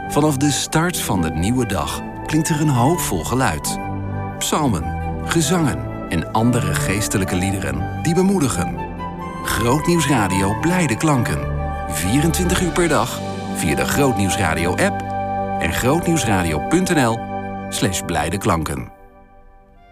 Vanaf de start van de nieuwe dag klinkt er een hoopvol geluid. Psalmen, gezangen en andere geestelijke liederen die bemoedigen. Grootnieuwsradio Blijde Klanken. 24 uur per dag via de Grootnieuwsradio app en grootnieuwsradio.nl/blijde klanken.